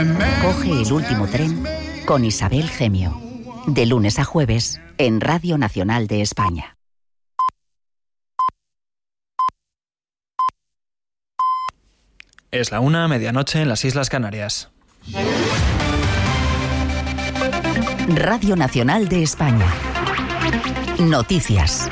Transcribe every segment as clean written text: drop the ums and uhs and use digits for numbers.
Coge el último tren con Isabel Gemio. De lunes a jueves en Radio Nacional de España. Es la 1:00, medianoche en las Islas Canarias. Radio Nacional de España. Noticias.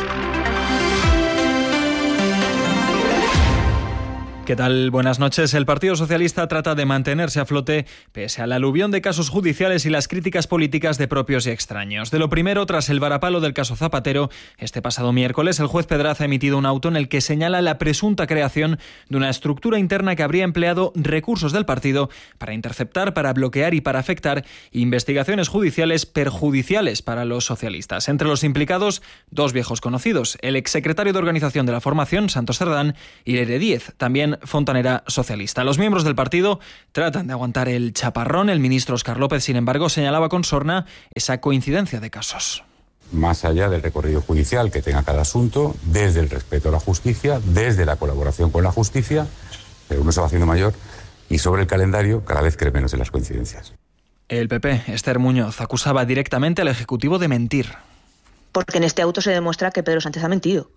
¿Qué tal? Buenas noches. El Partido Socialista trata de mantenerse a flote pese al aluvión de casos judiciales y las críticas políticas de propios y extraños. De lo primero, tras el varapalo del caso Zapatero, este pasado miércoles el juez Pedraza ha emitido un auto en el que señala la presunta creación de una estructura interna que habría empleado recursos del partido para interceptar, para bloquear y para afectar investigaciones judiciales perjudiciales para los socialistas. Entre los implicados, dos viejos conocidos, el exsecretario de Organización de la Formación, Santos Cerdán, y Lere Díez, también fontanera socialista. Los miembros del partido tratan de aguantar el chaparrón. El ministro Óscar López, sin embargo, señalaba con sorna esa coincidencia de casos. Más allá del recorrido judicial que tenga cada asunto, desde el respeto a la justicia, desde la colaboración con la justicia, pero uno se va haciendo mayor, y sobre el calendario cada vez cree menos en las coincidencias. El PP, Esther Muñoz, acusaba directamente al Ejecutivo de mentir. Porque en este auto se demuestra que Pedro Sánchez ha mentido,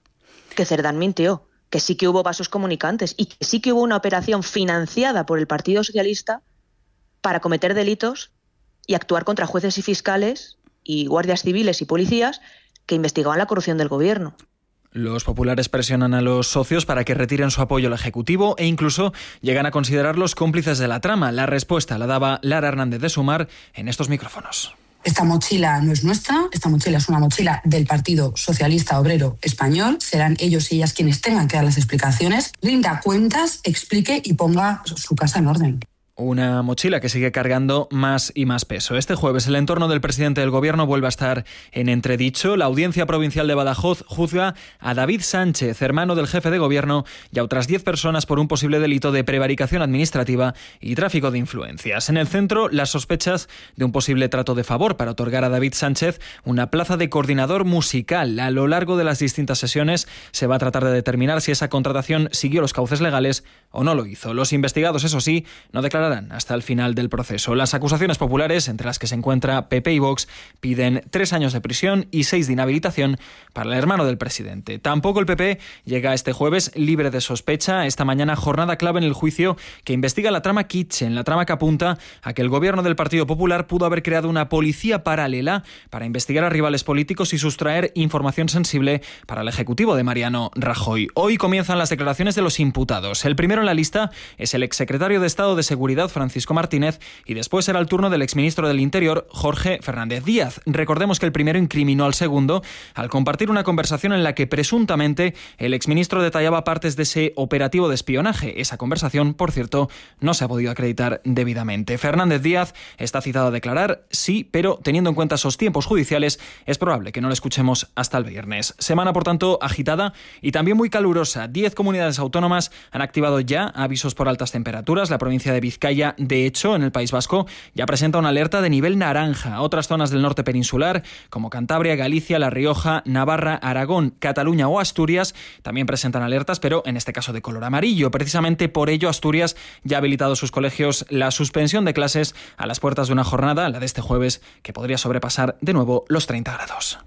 que Cerdán mintió, que sí que hubo vasos comunicantes y que sí que hubo una operación financiada por el Partido Socialista para cometer delitos y actuar contra jueces y fiscales y guardias civiles y policías que investigaban la corrupción del gobierno. Los populares presionan a los socios para que retiren su apoyo al Ejecutivo e incluso llegan a considerarlos cómplices de la trama. La respuesta la daba Lara Hernández de Sumar en estos micrófonos. Esta mochila no es nuestra, esta mochila es una mochila del Partido Socialista Obrero Español. Serán ellos y ellas quienes tengan que dar las explicaciones, rinda cuentas, explique y ponga su casa en orden. Una mochila que sigue cargando más y más peso. Este jueves el entorno del presidente del Gobierno vuelve a estar en entredicho. La Audiencia Provincial de Badajoz juzga a David Sánchez, hermano del jefe de Gobierno, y a otras 10 personas por un posible delito de prevaricación administrativa y tráfico de influencias. En el centro, las sospechas de un posible trato de favor para otorgar a David Sánchez una plaza de coordinador musical. A lo largo de las distintas sesiones se va a tratar de determinar si esa contratación siguió los cauces legales o no lo hizo. Los investigados, eso sí, no declararon hasta el final del proceso. Las acusaciones populares, entre las que se encuentra PP y Vox, piden 3 años de prisión y 6 de inhabilitación para el hermano del presidente. Tampoco el PP llega este jueves libre de sospecha. Esta mañana jornada clave en el juicio que investiga la trama Kitchen, la trama que apunta a que el gobierno del Partido Popular pudo haber creado una policía paralela para investigar a rivales políticos y sustraer información sensible para el ejecutivo de Mariano Rajoy. Hoy comienzan las declaraciones de los imputados. El primero en la lista es el exsecretario de Estado de Seguridad, Francisco Martínez, y después será el turno del exministro del Interior, Jorge Fernández Díaz. Recordemos que el primero incriminó al segundo al compartir una conversación en la que presuntamente el exministro detallaba partes de ese operativo de espionaje. Esa conversación, por cierto, no se ha podido acreditar debidamente. Fernández Díaz está citado a declarar, sí, pero teniendo en cuenta esos tiempos judiciales, es probable que no lo escuchemos hasta el viernes. Semana, por tanto, agitada y también muy calurosa. 10 comunidades autónomas han activado ya avisos por altas temperaturas. La provincia de Vizcaya, de hecho, en el País Vasco, ya presenta una alerta de nivel naranja. Otras zonas del norte peninsular, como Cantabria, Galicia, La Rioja, Navarra, Aragón, Cataluña o Asturias, también presentan alertas, pero en este caso de color amarillo. Precisamente por ello, Asturias ya ha habilitado sus colegios la suspensión de clases a las puertas de una jornada, la de este jueves, que podría sobrepasar de nuevo los 30 grados.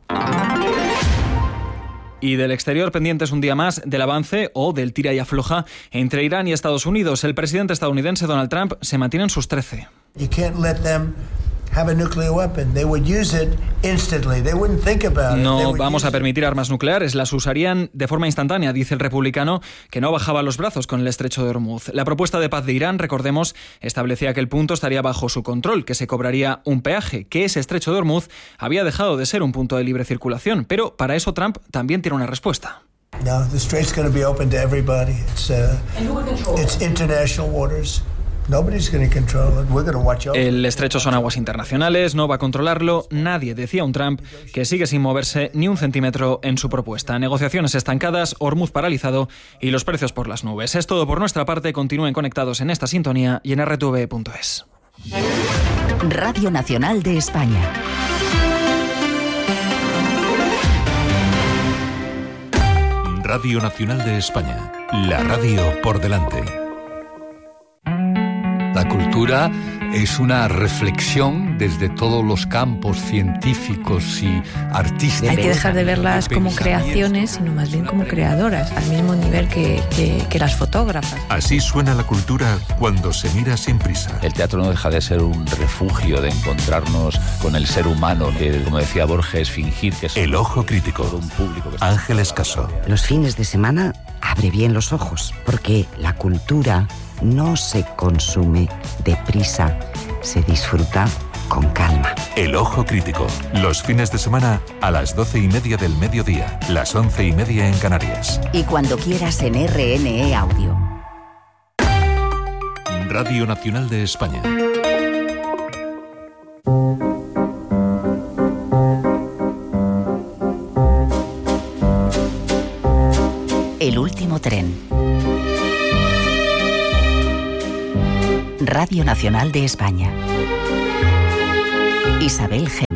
Y del exterior, pendientes un día más del avance o del tira y afloja entre Irán y Estados Unidos. El presidente estadounidense Donald Trump se mantiene en sus 13. No vamos a permitir armas nucleares, las usarían de forma instantánea, dice el republicano, que no bajaba los brazos con el estrecho de Hormuz. La propuesta de paz de Irán, recordemos, establecía que el punto estaría bajo su control, que se cobraría un peaje, que ese estrecho de Hormuz había dejado de ser un punto de libre circulación, pero para eso Trump también tiene una respuesta. No, the strait's going to be open to everybody. It's international waters. El estrecho son aguas internacionales, no va a controlarlo nadie, decía un Trump que sigue sin moverse ni un centímetro en su propuesta. Negociaciones estancadas, Hormuz paralizado y los precios por las nubes. Es todo por nuestra parte. Continúen conectados en esta sintonía y en rtv.es. Radio Nacional de España. Radio Nacional de España. La radio por delante. La cultura Es una reflexión desde todos los campos científicos y artísticos. Hay que dejar de verlas como creaciones, sino más bien como creadoras, al mismo nivel que las fotógrafas. Así suena la cultura cuando se mira sin prisa. El teatro no deja de ser un refugio de encontrarnos con el ser humano, que, como decía Borges, fingir que es El ojo crítico. todo un público que está... Ángeles Caso. Los fines de semana abre bien los ojos, porque la cultura no se consume deprisa, se disfruta con calma. El ojo crítico. Los fines de semana a las 12:30 del mediodía, las 11:30 en Canarias. Y cuando quieras en RNE Audio. Radio Nacional de España. El último tren. Radio Nacional de España. Isabel G.